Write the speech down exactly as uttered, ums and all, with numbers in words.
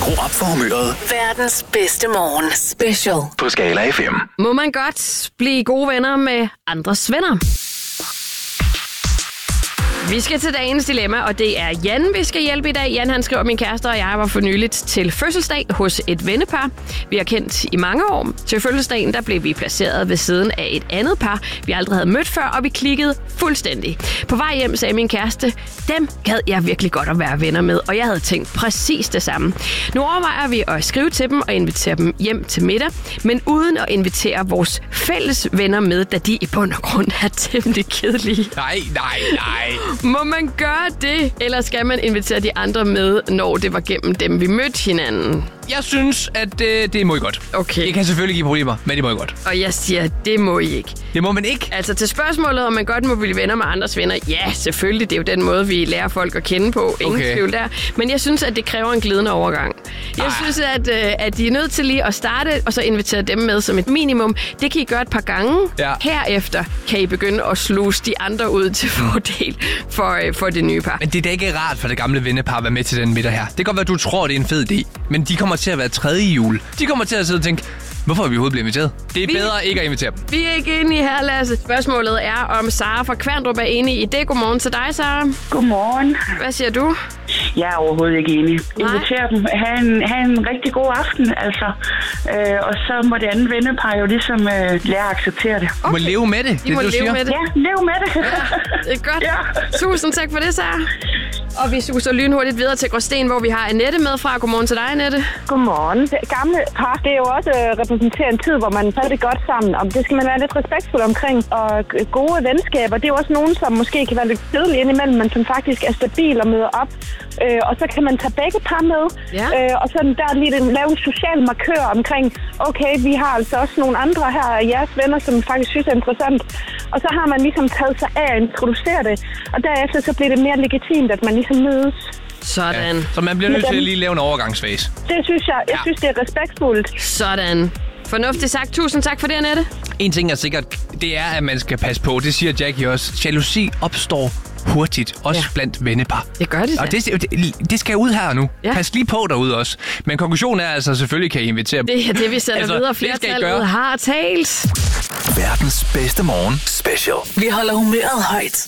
Skru op for humøret. Verdens bedste morgen. Special. På Skala F M. Må man godt blive gode venner med andres venner? Vi skal til dagens dilemma, og det er Jan, vi skal hjælpe i dag. Jan, han skriver, min kæreste og jeg var for nyligt til fødselsdag hos et vennepar. Vi har kendt i mange år. Til fødselsdagen, der blev vi placeret ved siden af et andet par, vi aldrig havde mødt før, og vi klikkede fuldstændig. På vej hjem sagde min kæreste, dem gad jeg virkelig godt at være venner med, og jeg havde tænkt præcis det samme. Nu overvejer vi at skrive til dem og invitere dem hjem til middag, men uden at invitere vores fælles venner med, da de i bund og grund er temmelig kedelige. Nej, nej, nej. Må man gøre det, eller skal man invitere de andre med, når det var gennem dem, vi mødte hinanden? Jeg synes, at øh, det må I godt. Okay. Det kan selvfølgelig give problemer, men det må I godt. Og jeg siger, det må I ikke. Det må man ikke. Altså til spørgsmålet, om man godt må blive venner med andres venner. Ja, selvfølgelig. Det er jo den måde, vi lærer folk at kende på. Ingen Okay. tvivl der. Men jeg synes, at det kræver en glidende overgang. Jeg Ej. synes, at, øh, at de er nødt til lige at starte, og så invitere dem med som et minimum. Det kan I gøre et par gange. Ja. Herefter kan I begynde at sluse de andre ud til fordel for, øh, for det nye par. Men det er da ikke rart for det gamle vennepar at være med til den middag her. Det kan godt være, at du tror, det er en fed idé, men de kommer til at være tredje jul. De kommer til at sidde og tænke, hvorfor er vi overhovedet blevet inviteret? Det er Vi- bedre ikke at invitere dem. Vi er ikke enige her, Lasse. Spørgsmålet er, om Sara fra Kværndrup er enig i det. Godmorgen til dig, Sara. Godmorgen. Hvad siger du? Jeg er overhovedet ikke enig. Nej. Inviter dem. Ha' en, ha' en rigtig god aften, altså. Øh, og så må det andet vennepar jo ligesom øh, lære at acceptere det. Du må leve med det. I det, må er det, du leve siger. med det. Ja, lev med det. Det er godt. Ja. Tusind tak for det, Sara. Og vi suser lynhurtigt videre til Gråsten, hvor vi har Annette med fra. Godmorgen til dig, Annette. Godmorgen. Det gamle par, det er jo også øh, repræsenterer en tid, hvor man havde det godt sammen. Og det skal man være lidt respektfuld omkring. Og g- gode venskaber, det er jo også nogen, som måske kan være lidt kedelige indimellem, men som faktisk er stabil og møder op. Øh, og så kan man tage begge par med. Ja. Øh, og så der lige den, lave en social markør omkring, okay, vi har altså også nogle andre her, jeres venner, som faktisk synes er interessant. Og så har man ligesom taget sig af at introducere det. Og derefter så bliver det mere legitimt, at man ligesom mødes. Sådan. Ja. Så man bliver nødt Men til at dem- lige lave en overgangsfase. Det synes jeg, jeg Ja. synes, det er respektfuldt. Sådan. Fornuftigt sagt. Tusind tak for det, Annette. En ting er sikkert, det er, at man skal passe på. Det siger Jackie også. Jalousi opstår hurtigt, også Ja. ja. blandt vennepar. Det gør det da. Og det, det, det skal ud her nu. Ja. Ja. Pas lige på derude også. Men konklusionen er altså, selvfølgelig kan I invitere dem. Det er det, vi sender Altså, videre. det skal I Flertallet gøre. har talt. Verdens bedste morgen. Special. Vi holder humøret højt.